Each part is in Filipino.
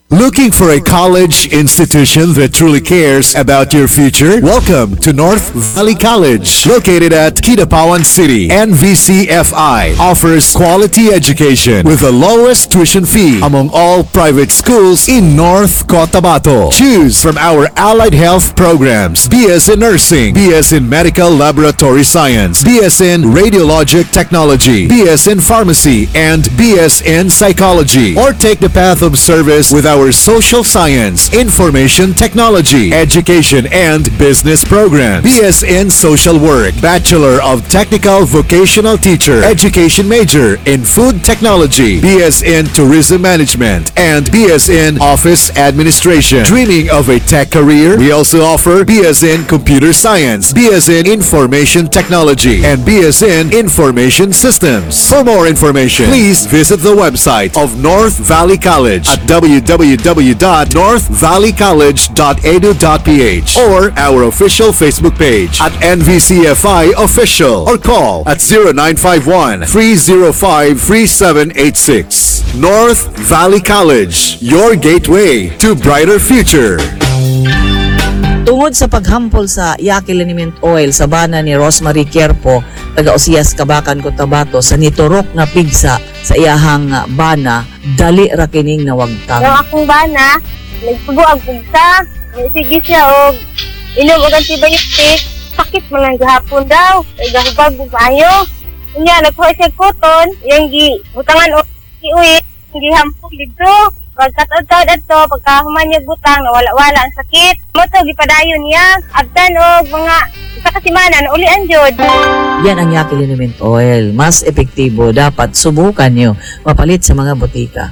Looking for a college institution that truly cares about your future? Welcome to North Valley College, located at Kidapawan City. NVCFI offers quality education with the lowest tuition fee among all private schools in North Cotabato. Choose from our allied health programs: BS in Nursing, BS in Medical Laboratory Science, BS in Radiologic Technology, BS in Pharmacy, and BS in Psychology. Or take the path of service with our Social Science, Information Technology, Education, and Business program. BS in Social Work, Bachelor of Technical Vocational Teacher, Education major in Food Technology, BS in Tourism Management, and BS in Office Administration. Dreaming of a tech career? We also offer BS in Computer Science, BS in Information Technology, and BS in Information Systems. For more information, please visit the website of North Valley College at www.northvalleycollege.edu.ph or our official Facebook page at NVCFI Official, or call at 0951-305-3786. North Valley College, your gateway to brighter future. Tungod sa paghampol sa Yaqui Liniment Oil sa bana ni Rosemary Quierpo, taga Osias, Kabakan, Cotabato, sa niturok na pigsa sa iyahang bana, dali ra kining nawagtang. Yung akong bana, nagsubo ang pugsa, sige siya o inom o antibiotic, sakit man lang gahapon daw, ay gahubag o maayo. Nga, nagkuha siya koton, yung butangan o iuwi, hindi hampol dito. Pagkataod-taod ato, pagkahuman niya butang, nawala-wala ang sakit. Moto, gipadayon niya. Abdan o mga isa kasimana, naulian jud. Yan ang Yaqui Liniment Oil. Mas epektibo, dapat subukan nyo. Mapalit sa mga butika.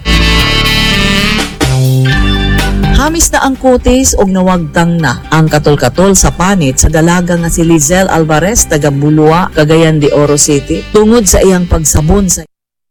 Hamis na ang kutis og nawagtang na ang katol-katol sa panit sa dalaga nga si Lizelle Alvarez, taga Bulua, Cagayan de Oro City, tungod sa iyang pagsabon sa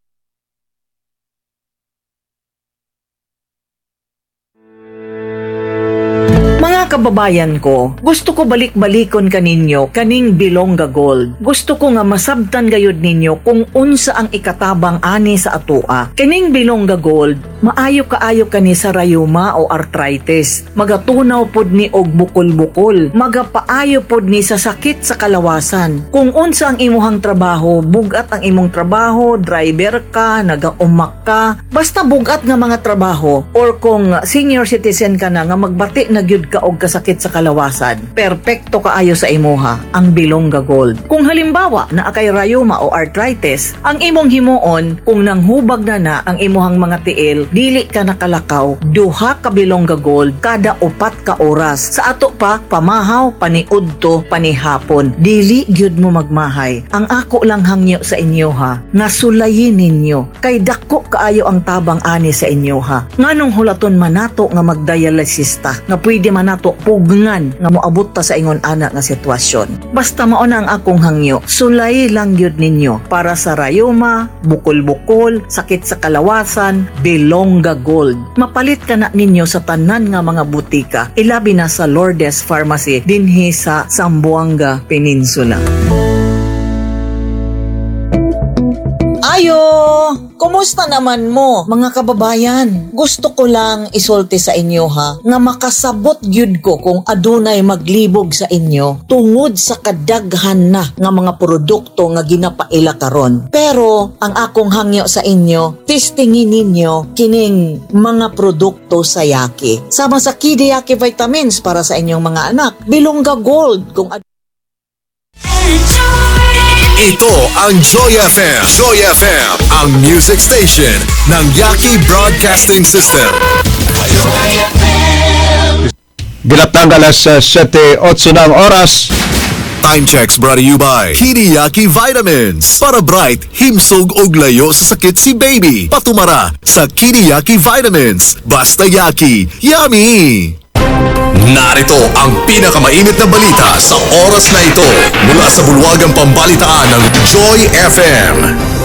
kababayan ko, gusto ko balik-balikon kaninyo kaning Bilongga Gold. Gusto ko nga masabtan gayud ninyo kung unsa ang ikatabang ani sa atua. Kining Bilongga Gold, maayo kaayo kani sa rayuma o arthritis. Magatunaw pod ni og bukol-bukol. Magapaayo pod ni sa sakit sa kalawasan. Kung unsa ang imuhang trabaho, bugat ang imong trabaho, driver ka, nagaumak ka, basta bugat nga mga trabaho, or kung senior citizen ka na nga magbati na gyud ka og kasakit sa kalawasan, perpekto kaayo sa imuha ang Bilongga Gold. Kung halimbawa na akay rayuma o arthritis, ang imong himuon, kung nanghubag na ang imuhang mga tiil, dili ka nakalakaw, duha ka Bilongga Gold kada 4 ka oras. Sa ato pa, pamahaw, paniudto, panihapon, dili gyud mo magmahay. Ang ako lang hangyo sa inyo ha, nga sulayin ninyo, kay dako kaayo ang tabang ani sa inyo ha. Nganong hulaton manato nga magdialysista, nga pwede manato pugngan nga moabot ta sa ingon ana nga sitwasyon. Basta mao na ang akong hangyo, sulay lang gyud ninyo para sa rayuma, bukol-bukol, sakit sa kalawasan, Bilongga Gold. Mapalit ka na ninyo sa tanan nga mga butika, ilabi na sa Lourdes Pharmacy dinhi sa Zamboanga Peninsula. Ayo! Kumusta naman mo, mga kababayan? Gusto ko lang isulti sa inyo ha, nga makasabot gyud ko kung adunay maglibog sa inyo tungod sa kadaghan na nga mga produkto nga ginapaila karon. Pero ang akong hangyo sa inyo, testingin ninyo kining mga produkto sa Yaqui. Sama sa Kidi Yaqui Vitamins para sa inyong mga anak, Bilongga Gold kung ito ang Joy FM. Joy FM, ang music station ng Yaqui Broadcasting System. Ginaptang alas 7:08 ng oras. Time checks brought to you by Kidi Yaqui Vitamins. Para bright, himsog og layo sa sakit si baby. Patumara sa Kidi Yaqui Vitamins. Basta Yaqui, yummy! Narito ang pinakamainit na balita sa oras na ito mula sa bulwagang pambalitaan ng Joy FM.